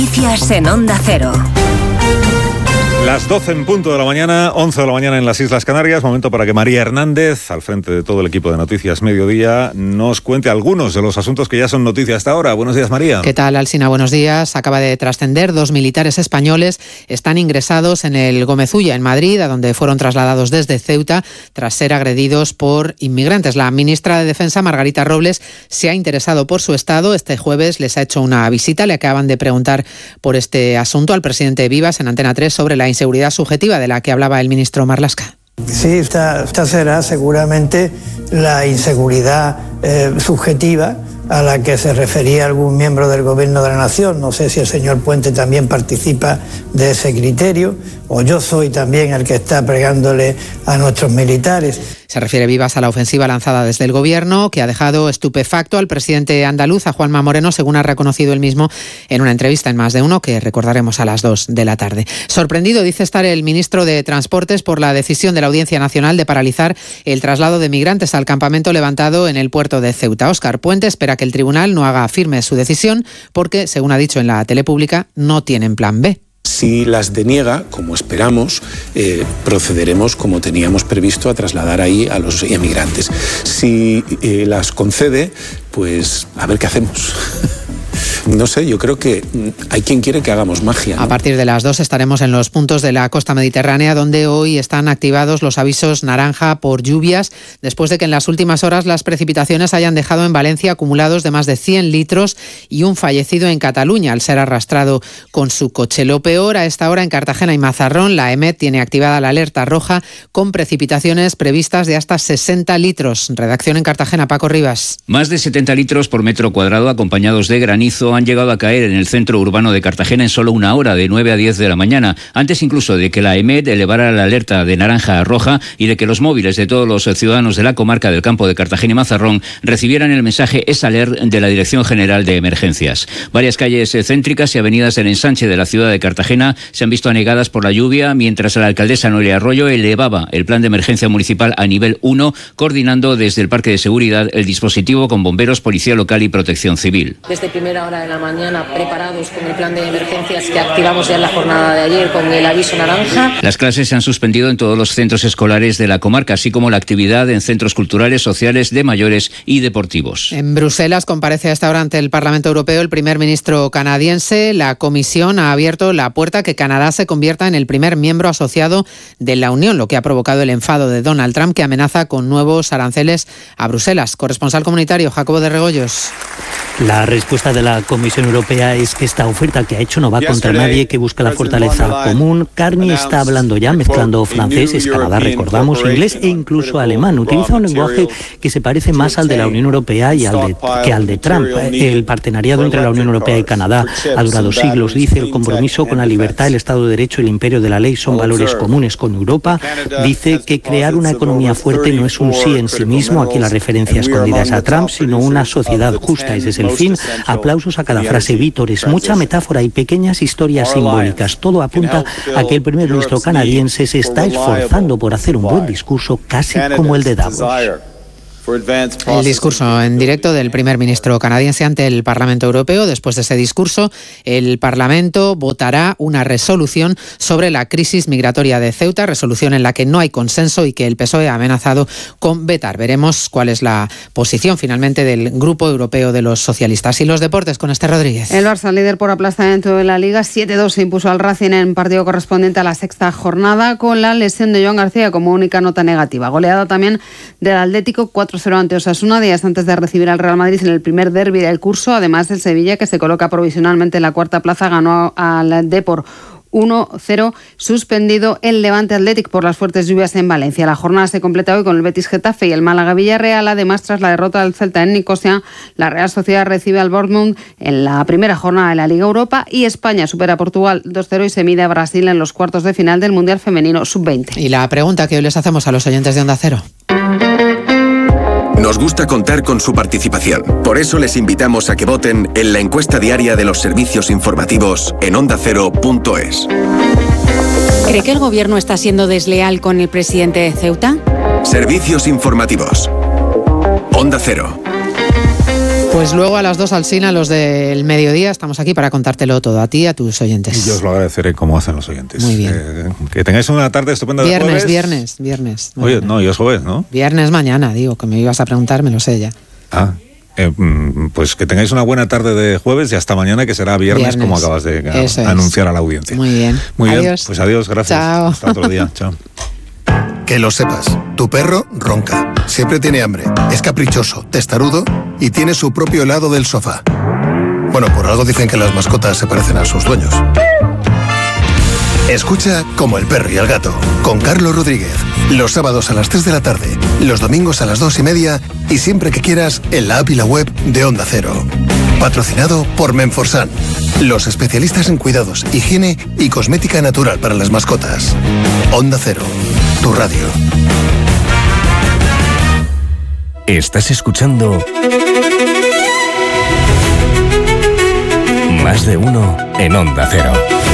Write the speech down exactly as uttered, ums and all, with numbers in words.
Noticias en Onda Cero. Las doce en punto de la mañana, once de la mañana en las Islas Canarias. Momento para que María Hernández, al frente de todo el equipo de Noticias Mediodía, nos cuente algunos de los asuntos que ya son noticia hasta ahora. Buenos días, María. ¿Qué tal, Alsina? Buenos días. Acaba de trascender, dos militares españoles están ingresados en el Gómez Ulla, en Madrid, a donde fueron trasladados desde Ceuta tras ser agredidos por inmigrantes. La ministra de Defensa, Margarita Robles, se ha interesado por su estado. Este jueves les ha hecho una visita. Le acaban de preguntar por este asunto al presidente Vivas en Antena tres sobre la inseguridad subjetiva de la que hablaba el ministro Marlaska. Sí, esta, esta será seguramente la inseguridad eh, subjetiva a la que se refería algún miembro del Gobierno de la Nación. No sé si el señor Puente también participa de ese criterio, o yo soy también el que está pregándole a nuestros militares. Se refiere Vivas a la ofensiva lanzada desde el Gobierno, que ha dejado estupefacto al presidente andaluz, a Juanma Moreno, según ha reconocido él mismo en una entrevista en Más de Uno, que recordaremos a las dos de la tarde. Sorprendido, dice estar el ministro de Transportes por la decisión de la Audiencia Nacional de paralizar el traslado de migrantes al campamento levantado en el puerto de Ceuta. Óscar Puente espera que el tribunal no haga firme su decisión porque, según ha dicho en la tele pública, no tienen plan B. Si las deniega, como esperamos, eh, procederemos como teníamos previsto a trasladar ahí a los emigrantes. Si eh, las concede, pues a ver qué hacemos. No sé, yo creo que hay quien quiere que hagamos magia, ¿no? A partir de las dos estaremos en los puntos de la costa mediterránea donde hoy están activados los avisos naranja por lluvias, después de que en las últimas horas las precipitaciones hayan dejado en Valencia acumulados de más de cien litros y un fallecido en Cataluña al ser arrastrado con su coche. Lo peor, a esta hora en Cartagena y Mazarrón, la EMET tiene activada la alerta roja con precipitaciones previstas de hasta sesenta litros. Redacción en Cartagena, Paco Rivas. Más de setenta litros por metro cuadrado acompañados de granizo han llegado a caer en el centro urbano de Cartagena en solo una hora, de nueve a diez de la mañana, antes incluso de que la EMET elevara la alerta de naranja a roja y de que los móviles de todos los ciudadanos de la comarca del campo de Cartagena y Mazarrón recibieran el mensaje ESALER de la Dirección General de Emergencias. Varias calles céntricas y avenidas del ensanche de la ciudad de Cartagena se han visto anegadas por la lluvia, mientras la alcaldesa Noelia Arroyo elevaba el plan de emergencia municipal a nivel uno, coordinando desde el Parque de Seguridad el dispositivo con bomberos, policía local y protección civil. Desde primera hora de la mañana preparados con el plan de emergencias que activamos ya en la jornada de ayer con el aviso naranja. Las clases se han suspendido en todos los centros escolares de la comarca, así como la actividad en centros culturales, sociales, de mayores y deportivos. En Bruselas comparece a esta hora ante el Parlamento Europeo el primer ministro canadiense. La Comisión ha abierto la puerta a que Canadá se convierta en el primer miembro asociado de la Unión, lo que ha provocado el enfado de Donald Trump, que amenaza con nuevos aranceles a Bruselas. Corresponsal comunitario, Jacobo de Regoyos. La respuesta de la Comisión Europea es que esta oferta que ha hecho no va contra nadie, que busca la fortaleza común. Carney está hablando ya, mezclando francés, es Canadá, recordamos, inglés e incluso alemán. Utiliza un lenguaje que se parece más al de la Unión Europea y al de, que al de Trump. El partenariado entre la Unión Europea y Canadá ha durado siglos, dice. El compromiso con la libertad, el Estado de Derecho y el imperio de la ley son valores comunes con Europa. Dice que crear una economía fuerte no es un sí en sí mismo, aquí la referencia escondida es a Trump, sino una sociedad justa. Ese es el fin. Aplausos a cada frase, vítores, mucha metáfora y pequeñas historias simbólicas. Todo apunta a que el primer ministro canadiense se está esforzando por hacer un buen discurso, casi como el de Davos. El discurso en directo del primer ministro canadiense ante el Parlamento Europeo. Después de ese discurso, el Parlamento votará una resolución sobre la crisis migratoria de Ceuta, resolución en la que no hay consenso y que el P S O E ha amenazado con vetar. Veremos cuál es la posición finalmente del Grupo Europeo de los Socialistas. Y los deportes con Esther Rodríguez. El Barça, líder por aplastamiento de la Liga, siete dos se impuso al Racing en partido correspondiente a la sexta jornada, con la lesión de Joan García como única nota negativa. Goleada también del Atlético, cuatro cero ante Osasuna, días antes de recibir al Real Madrid en el primer derbi del curso. Además, el Sevilla, que se coloca provisionalmente en la cuarta plaza, ganó al Depor uno cero, suspendido el Levante Athletic por las fuertes lluvias en Valencia. La jornada se completa hoy con el Betis Getafe y el Málaga Villarreal. Además, tras la derrota del Celta en Nicosia, la Real Sociedad recibe al Bournemouth en la primera jornada de la Liga Europa y España supera a Portugal dos cero y se mide a Brasil en los cuartos de final del Mundial Femenino sub veinte. Y la pregunta que hoy les hacemos a los oyentes de Onda Cero. Nos gusta contar con su participación. Por eso les invitamos a que voten en la encuesta diaria de los servicios informativos en onda cero punto es. ¿Cree que el gobierno está siendo desleal con el presidente de Ceuta? Servicios informativos. Onda Cero. Pues luego a las dos, Alsina, los del mediodía, estamos aquí para contártelo todo a ti y a tus oyentes. Y yo os lo agradeceré como hacen los oyentes. Muy bien. Eh, que tengáis una tarde estupenda de Viernes, jueves. viernes, viernes. Oye, mañana. no, yo es jueves, ¿no? Viernes mañana, digo, que me ibas a preguntar, me lo sé ya. Ah, eh, pues que tengáis una buena tarde de jueves y hasta mañana, que será viernes, Viernes. como acabas de a- Eso es. anunciar a la audiencia. Muy bien. Muy bien, Adiós. pues adiós, gracias. Chao. Hasta otro día, chao. Que lo sepas, tu perro ronca, siempre tiene hambre, es caprichoso, testarudo y tiene su propio helado del sofá. Bueno, por algo dicen que las mascotas se parecen a sus dueños. Escucha Como el perro y el gato, con Carlos Rodríguez, los sábados a las tres de la tarde, los domingos a las dos y media y siempre que quieras en la app y la web de Onda Cero. Patrocinado por Menforsan, los especialistas en cuidados, higiene y cosmética natural para las mascotas. Onda Cero, tu radio. Estás escuchando Más de Uno en Onda Cero.